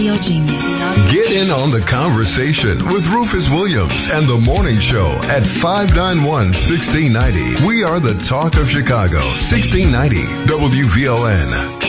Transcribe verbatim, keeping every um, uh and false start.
audio genius. Get in on the conversation with Rufus Williams and the Morning Show at five nine one, one six nine zero. We are the talk of Chicago, sixteen ninety W V O N.